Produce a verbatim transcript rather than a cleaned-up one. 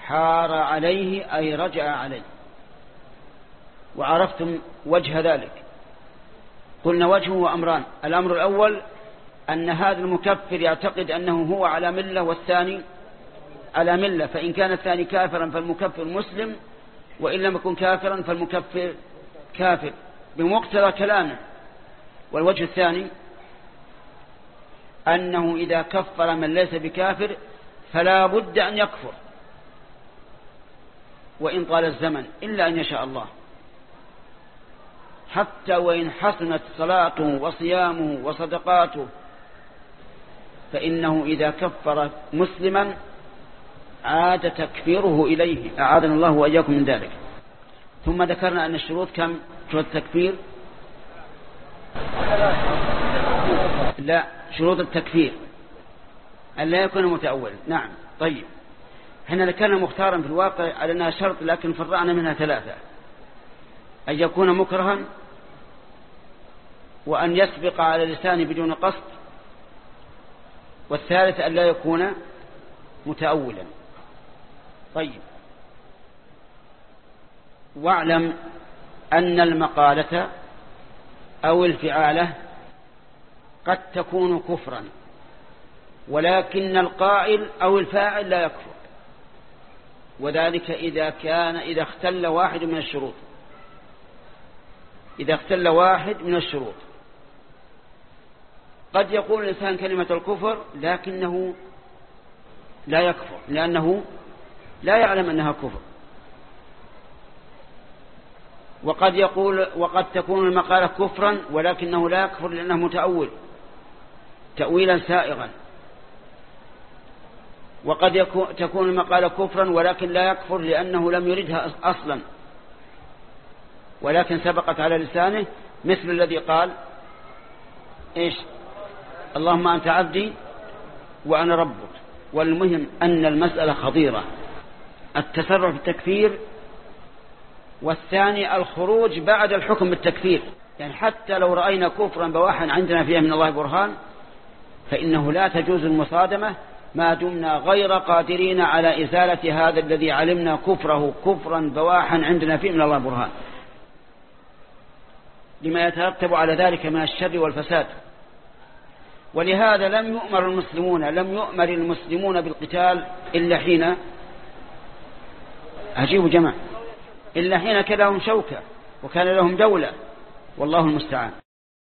حار عليه أي رجع عليه. وعرفتم وجه ذلك. قلنا وجهه أمران: الأمر الأول أن هذا المكفر يعتقد أنه هو على ملة والثاني على ملة، فإن كان الثاني كافرا فالمكفر مسلم، وإن لم يكن كافرا فالمكفر كافر بمقتضى كلامه. والوجه الثاني أنه إذا كفر من ليس بكافر فلا بد أن يكفر وإن طال الزمن إلا أن يشاء الله، حتى وإن حسنت صلاته وصيامه وصدقاته فإنه إذا كفر مسلما عاد تكفيره إليه، أعاذنا الله وإياكم من ذلك. ثم ذكرنا أن الشروط كم؟ شروط التكفير لا شروط التكفير أن لا يكون متأولا. نعم. طيب، هنا ذكرنا مختارا في الواقع على أنها شرط، لكن فرعنا منها ثلاثة: أن يكون مكرها، وأن يسبق على لسانه بدون قصد، والثالث أن لا يكون متأولا. طيب، واعلم أن المقالة أو الفعالة قد تكون كفرا، ولكن القائل أو الفاعل لا يكفر، وذلك إذا كان إذا اختل واحد من الشروط إذا اختل واحد من الشروط قد يقول الإنسان كلمة الكفر لكنه لا يكفر لأنه لا يعلم أنها كفر، وقد يقول وقد تكون المقالة كفرا ولكنه لا يكفر لأنه متأول تأويلا سائغا، وقد تكون المقالة كفرا ولكن لا يكفر لأنه لم يردها أصلا ولكن سبقت على لسانه، مثل الذي قال إيش؟ اللهم أنت عبدي وأنا ربك. والمهم أن المسألة خطيرة: التسرع في التكفير، والثاني الخروج بعد الحكم بالتكفير. يعني حتى لو رأينا كفرا بواحا عندنا فيه من الله برهان فإنه لا تجوز المصادمة ما دمنا غير قادرين على إزالة هذا الذي علمنا كفره كفرا بواحا عندنا فيه من الله برهان، لما يترتب على ذلك من الشر والفساد. ولهذا لم يؤمر المسلمون لم يؤمر المسلمون بالقتال إلا حين أجيبوا جماعة إلا حين كان لهم شوكة وكان لهم دولة، والله المستعان.